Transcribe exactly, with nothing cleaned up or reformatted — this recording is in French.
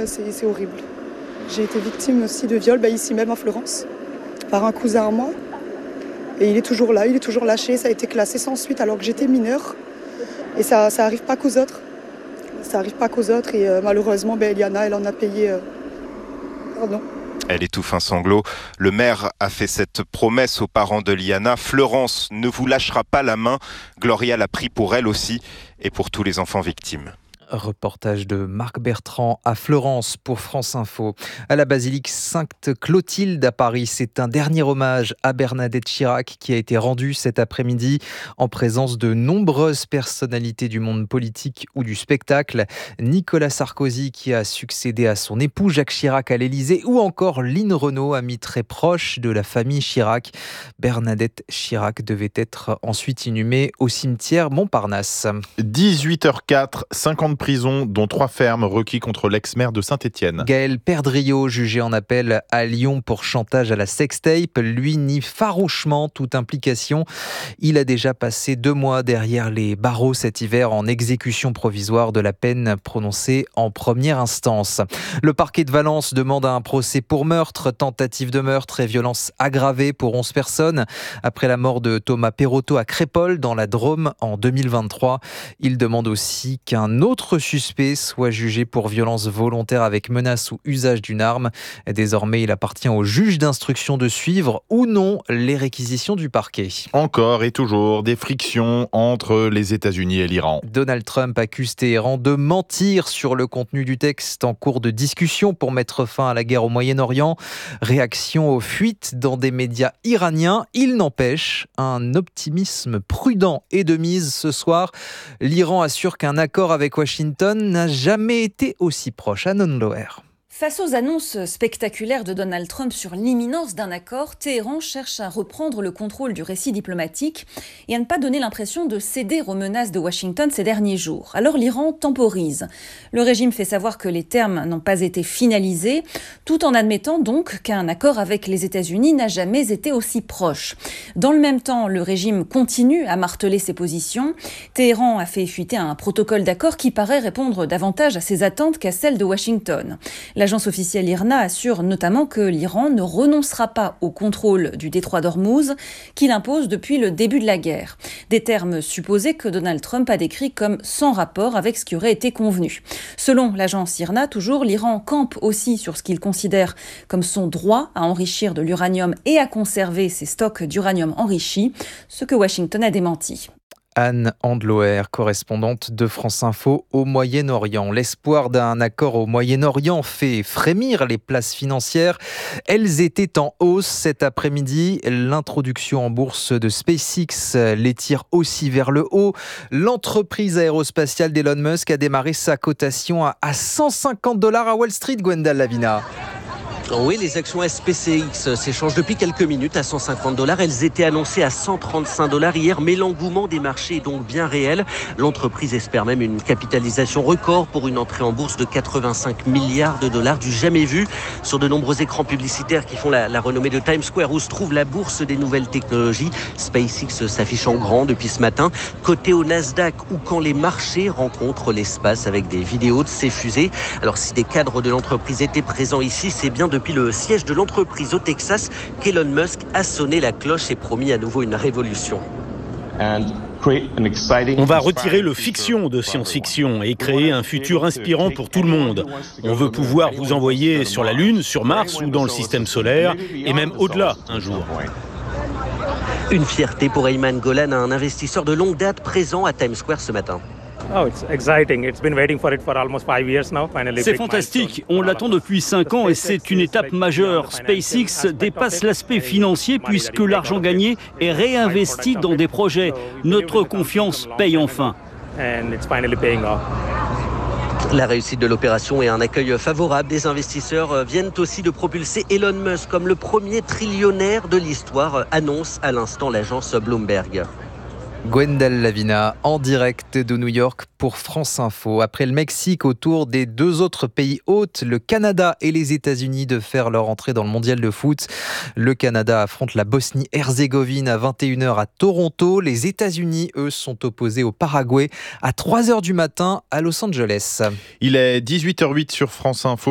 c'est, c'est horrible. J'ai été victime aussi de viol, bah, ici même à Fleurance, par un cousin à moi. Et il est toujours là, il est toujours lâché. Ça a été classé sans suite alors que j'étais mineure. Et ça ça arrive pas qu'aux autres. Ça arrive pas qu'aux autres. Et euh, malheureusement, ben, Eliana, elle en a payé... Euh... Pardon. Elle étouffe un sanglot. Le maire a fait cette promesse aux parents de Liana. Fleurance ne vous lâchera pas la main. Gloria l'a pris pour elle aussi et pour tous les enfants victimes. Reportage de Marc Bertrand à Fleurance pour France Info. À la basilique Sainte-Clotilde à Paris, c'est un dernier hommage à Bernadette Chirac qui a été rendu cet après-midi en présence de nombreuses personnalités du monde politique ou du spectacle. Nicolas Sarkozy qui a succédé à son époux Jacques Chirac à l'Élysée ou encore Line Renaud, amie très proche de la famille Chirac. Bernadette Chirac devait être ensuite inhumée au cimetière Montparnasse. dix-huit heures quatre, cinquante prison, dont trois fermes requis contre l'ex-maire de Saint-Étienne. Gaël Perdriau, jugé en appel à Lyon pour chantage à la sextape, lui nie farouchement toute implication. Il a déjà passé deux mois derrière les barreaux cet hiver en exécution provisoire de la peine prononcée en première instance. Le parquet de Valence demande un procès pour meurtre, tentative de meurtre et violence aggravée pour onze personnes après la mort de Thomas Perrotto à Crépol dans la Drôme en deux mille vingt-trois. Il demande aussi qu'un autre suspect soit jugé pour violence volontaire avec menace ou usage d'une arme. Désormais, il appartient au juge d'instruction de suivre ou non les réquisitions du parquet. Encore et toujours des frictions entre les États-Unis et l'Iran. Donald Trump accuse Téhéran de mentir sur le contenu du texte en cours de discussion pour mettre fin à la guerre au Moyen-Orient. Réaction aux fuites dans des médias iraniens. Il n'empêche, un optimisme prudent est de mise ce soir. L'Iran assure qu'un accord avec Washington n'a jamais été aussi proche. Anon Loher. Face aux annonces spectaculaires de Donald Trump sur l'imminence d'un accord, Téhéran cherche à reprendre le contrôle du récit diplomatique et à ne pas donner l'impression de céder aux menaces de Washington ces derniers jours. Alors l'Iran temporise. Le régime fait savoir que les termes n'ont pas été finalisés, tout en admettant donc qu'un accord avec les États-Unis n'a jamais été aussi proche. Dans le même temps, le régime continue à marteler ses positions. Téhéran a fait fuiter un protocole d'accord qui paraît répondre davantage à ses attentes qu'à celles de Washington. L'agence officielle I R N A assure notamment que l'Iran ne renoncera pas au contrôle du détroit d'Ormuz qu'il impose depuis le début de la guerre. Des termes supposés que Donald Trump a décrits comme sans rapport avec ce qui aurait été convenu. Selon l'agence I R N A, toujours, l'Iran campe aussi sur ce qu'il considère comme son droit à enrichir de l'uranium et à conserver ses stocks d'uranium enrichi, ce que Washington a démenti. Anne Andloer, correspondante de France Info au Moyen-Orient. L'espoir d'un accord au Moyen-Orient fait frémir les places financières. Elles étaient en hausse cet après-midi. L'introduction en bourse de SpaceX les tire aussi vers le haut. L'entreprise aérospatiale d'Elon Musk a démarré sa cotation à cent cinquante dollars à Wall Street, Gwendal Lavina. Oui, les actions S P C X s'échangent depuis quelques minutes à cent cinquante dollars. Elles étaient annoncées à cent trente-cinq dollars hier, mais l'engouement des marchés est donc bien réel. L'entreprise espère même une capitalisation record pour une entrée en bourse de quatre-vingt-cinq milliards de dollars, du jamais vu. Sur de nombreux écrans publicitaires qui font la, la renommée de Times Square, où se trouve la bourse des nouvelles technologies, SpaceX s'affiche en grand depuis ce matin. Côté au Nasdaq, ou quand les marchés rencontrent l'espace avec des vidéos de ces fusées. Alors si des cadres de l'entreprise étaient présents ici, c'est bien depuis le siège de l'entreprise au Texas qu'Elon Musk a sonné la cloche et promis à nouveau une révolution. On va retirer le fiction de science-fiction et créer un futur inspirant pour tout le monde. On veut pouvoir vous envoyer sur la Lune, sur Mars ou dans le système solaire, et même au-delà un jour. Une fierté pour Ayman Golan, un investisseur de longue date présent à Times Square ce matin. C'est fantastique, on l'attend depuis cinq ans et c'est une étape majeure. SpaceX dépasse l'aspect financier puisque l'argent gagné est réinvesti dans des projets. Notre confiance paye enfin. La réussite de l'opération et un accueil favorable des investisseurs viennent aussi de propulser Elon Musk comme le premier trillionnaire de l'histoire, annonce à l'instant l'agence Bloomberg. Gwendal Lavina en direct de New York pour France Info. Après le Mexique, au tour des deux autres pays hôtes, le Canada et les États-Unis, de faire leur entrée dans le mondial de foot. Le Canada affronte la Bosnie-Herzégovine à vingt et une heures à Toronto. Les États-Unis, eux, sont opposés au Paraguay à trois heures du matin à Los Angeles. Il est dix-huit heures huit sur France Info.